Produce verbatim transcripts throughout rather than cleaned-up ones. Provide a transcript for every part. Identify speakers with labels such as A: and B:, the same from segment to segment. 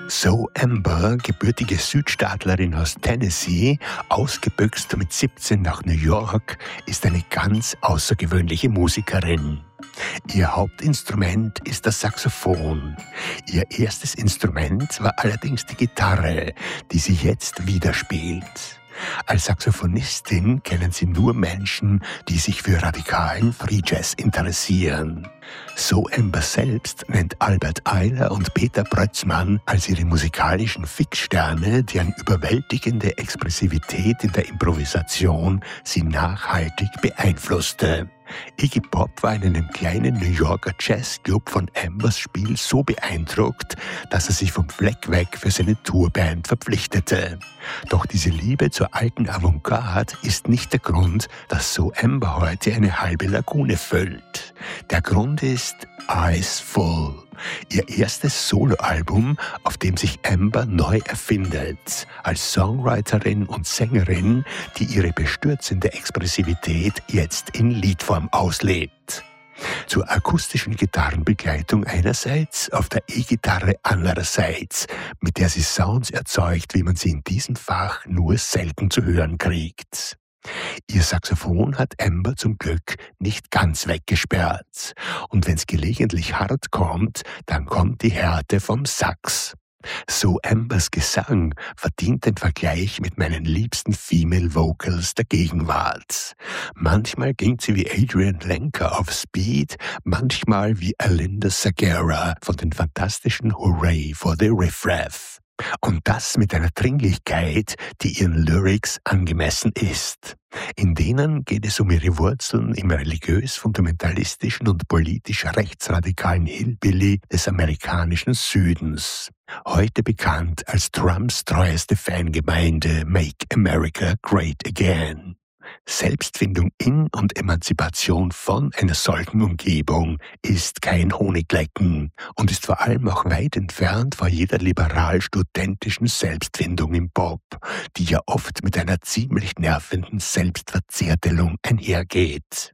A: So Amber, gebürtige Südstaatlerin aus Tennessee, ausgebüxt mit siebzehn nach New York, ist eine ganz außergewöhnliche Musikerin. Ihr Hauptinstrument ist das Saxophon. Ihr erstes Instrument war allerdings die Gitarre, die sie jetzt wieder spielt. Als Saxophonistin kennen sie nur Menschen, die sich für radikalen Free Jazz interessieren. So Amber selbst nennt Albert Ayler und Peter Brötzmann als ihre musikalischen Fixsterne, deren überwältigende Expressivität in der Improvisation sie nachhaltig beeinflusste. Iggy Pop war in einem kleinen New Yorker Jazzclub von Ambers Spiel so beeindruckt, dass er sich vom Fleck weg für seine Tourband verpflichtete. Doch diese Liebe zur alten Avantgarde ist nicht der Grund, dass So Amber heute eine halbe Lagune füllt. Der Grund ist Eyes Full, ihr erstes Soloalbum, auf dem sich Amber neu erfindet, als Songwriterin und Sängerin, die ihre bestürzende Expressivität jetzt in Liedform auslebt. Zur akustischen Gitarrenbegleitung einerseits, auf der E-Gitarre andererseits, mit der sie Sounds erzeugt, wie man sie in diesem Fach nur selten zu hören kriegt. Ihr Saxophon hat Amber zum Glück nicht ganz weggesperrt. Und wenn's gelegentlich hart kommt, dann kommt die Härte vom Sax. So Ambers Gesang verdient den Vergleich mit meinen liebsten Female Vocals der Gegenwart. Manchmal klingt sie wie Adrienne Lenker auf Speed, manchmal wie Alinda Sagara von den fantastischen Hooray for the Riff Raff. Und das mit einer Dringlichkeit, die ihren Lyrics angemessen ist. In denen geht es um ihre Wurzeln im religiös-fundamentalistischen und politisch rechtsradikalen Hillbilly des amerikanischen Südens. Heute bekannt als Trumps treueste Fangemeinde Make America Great Again. Selbstfindung in und Emanzipation von einer solchen Umgebung ist kein Honiglecken und ist vor allem auch weit entfernt von jeder liberal-studentischen Selbstfindung im Pop, die ja oft mit einer ziemlich nervenden Selbstverzärtelung einhergeht.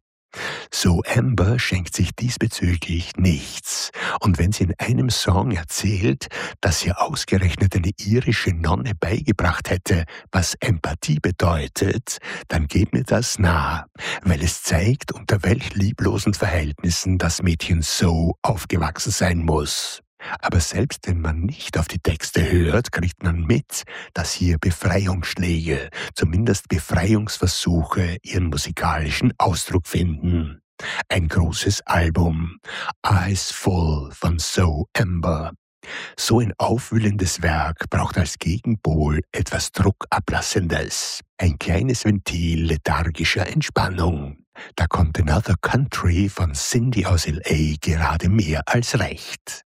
A: So Amber schenkt sich diesbezüglich nichts. Und wenn sie in einem Song erzählt, dass ihr ausgerechnet eine irische Nonne beigebracht hätte, was Empathie bedeutet, dann geht mir das nah, weil es zeigt, unter welch lieblosen Verhältnissen das Mädchen So aufgewachsen sein muss. Aber selbst wenn man nicht auf die Texte hört, kriegt man mit, dass hier Befreiungsschläge, zumindest Befreiungsversuche, ihren musikalischen Ausdruck finden. Ein großes Album, Eyes Full von So Amber. So ein aufwühlendes Werk braucht als Gegenpol etwas Druckablassendes, ein kleines Ventil lethargischer Entspannung. Da kommt Another Country von Cindy aus L A gerade mehr als recht.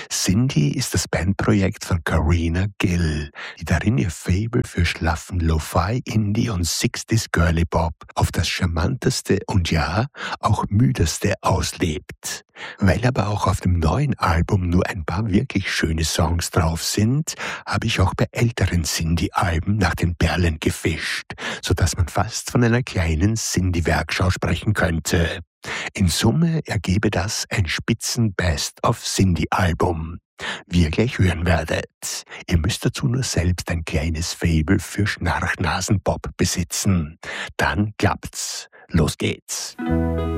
A: Cindy ist das Bandprojekt von Karina Gill, die darin ihr Faible für schlaffen Lo-Fi, Indie und Sixties Girly Pop auf das charmanteste und ja, auch müdeste auslebt. Weil aber auch auf dem neuen Album nur ein paar wirklich schöne Songs drauf sind, habe ich auch bei älteren Cindy-Alben nach den Perlen gefischt, sodass man fast von einer kleinen Cindy-Werkschau sprechen könnte. In Summe ergebe das ein Spitzen-Best-of-Cindy-Album, wie ihr gleich hören werdet. Ihr müsst dazu nur selbst ein kleines Faible für Schnarchnasen-Pop besitzen. Dann klappt's. Los geht's.